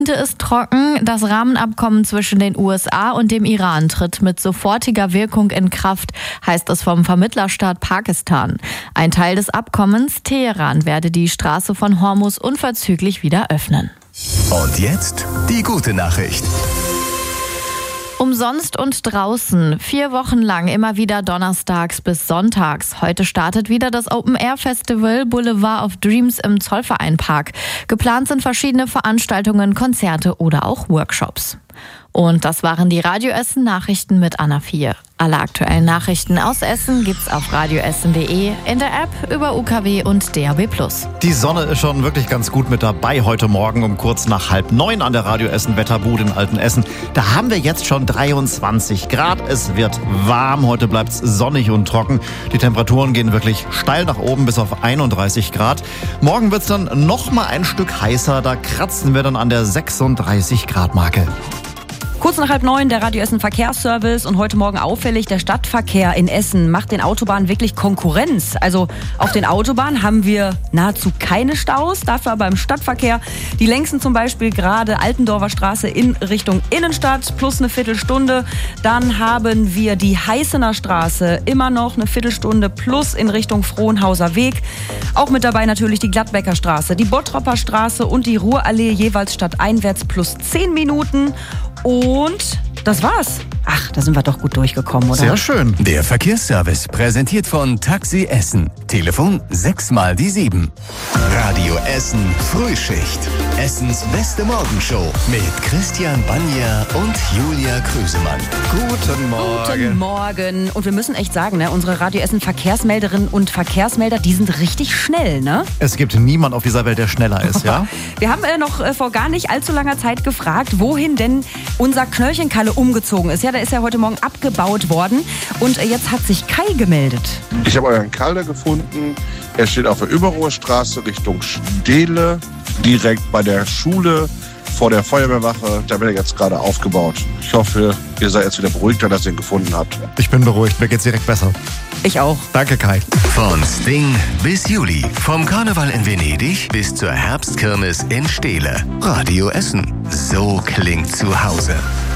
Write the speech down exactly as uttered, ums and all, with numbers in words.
Tinte ist trocken. Das Rahmenabkommen zwischen den U S A und dem Iran tritt mit sofortiger Wirkung in Kraft, heißt es vom Vermittlerstaat Pakistan. Ein Teil des Abkommens, Teheran werde die Straße von Hormuz unverzüglich wieder öffnen. Und jetzt die gute Nachricht. Umsonst und draußen. Vier Wochen lang immer wieder donnerstags bis sonntags. Heute startet wieder das Open-Air-Festival Boulevard of Dreams im Zollvereinpark. Geplant sind verschiedene Veranstaltungen, Konzerte oder auch Workshops. Und das waren die Radio Essen Nachrichten mit Anna vier. Alle aktuellen Nachrichten aus Essen gibt's auf radio essen punkt de, in der App, über U K W und D A B plus. Die Sonne ist schon wirklich ganz gut mit dabei heute Morgen um kurz nach halb neun an der Radio Essen Wetterbude in Altenessen. Da haben wir jetzt schon dreiundzwanzig Grad. Es wird warm. Heute bleibt's sonnig und trocken. Die Temperaturen gehen wirklich steil nach oben bis auf einunddreißig Grad. Morgen wird's dann noch mal ein Stück heißer. Da kratzen wir dann an der sechsunddreißig Grad Marke. Kurz nach halb neun der Radio Essen Verkehrsservice und heute Morgen auffällig, der Stadtverkehr in Essen macht den Autobahnen wirklich Konkurrenz. Also auf den Autobahnen haben wir nahezu keine Staus, dafür aber im Stadtverkehr die längsten zum Beispiel gerade Altendorfer Straße in Richtung Innenstadt plus eine Viertelstunde. Dann haben wir die Heißener Straße immer noch eine Viertelstunde plus in Richtung Frohnhauser Weg. Auch mit dabei natürlich die Gladbecker Straße, die Bottropper Straße und die Ruhrallee jeweils stadteinwärts plus zehn Minuten. Und das war's. Ach, da sind wir doch gut durchgekommen, oder? Sehr schön. Der Verkehrsservice präsentiert von Taxi Essen. Telefon sechs mal die sieben. Radio Essen Frühschicht. Essens beste Morgenshow mit Christian Banja und Julia Krüsemann. Guten Morgen. Guten Morgen. Und wir müssen echt sagen, ne, unsere Radio Essen Verkehrsmelderinnen und Verkehrsmelder, die sind richtig schnell, ne? Es gibt niemand auf dieser Welt, der schneller ist, ja? Wir haben äh, noch äh, vor gar nicht allzu langer Zeit gefragt, wohin denn unser Knöllchenkalle umgezogen ist. Ja, der ist ja heute Morgen abgebaut worden. Und äh, jetzt hat sich Kai gemeldet. Ich habe euren Kalle gefunden. Er steht auf der Überrohr Straße Richtung Steele, direkt bei der Schule vor der Feuerwehrwache. Da wird er jetzt gerade aufgebaut. Ich hoffe, ihr seid jetzt wieder beruhigter, dass ihr ihn gefunden habt. Ich bin beruhigt, mir geht's direkt besser. Ich auch. Danke, Kai. Von Sting bis Juli. Vom Karneval in Venedig bis zur Herbstkirmes in Steele. Radio Essen. So klingt zu Hause.